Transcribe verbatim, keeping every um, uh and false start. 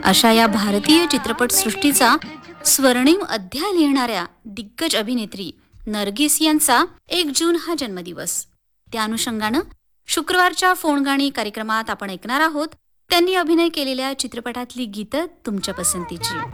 अशा या भारतीय चित्रपट सृष्टीचा स्वर्णिम अध्याय लिहिणाऱ्या दिग्गज अभिनेत्री नर्गिस यांचा एक जून हा जन्मदिवस. त्या अनुषंगानं शुक्रवारच्या फोनगाणी कार्यक्रमात आपण ऐकणार आहोत त्यांनी अभिनय केलेल्या चित्रपटातली गीतं तुमच्या पसंतीची.